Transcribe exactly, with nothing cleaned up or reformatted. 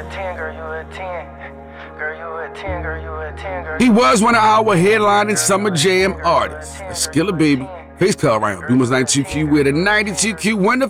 He was one of our headlining Summer Jam artists. Skilla Baby. Face call round. Boomers ninety-two Q with a ninety-two Q winner.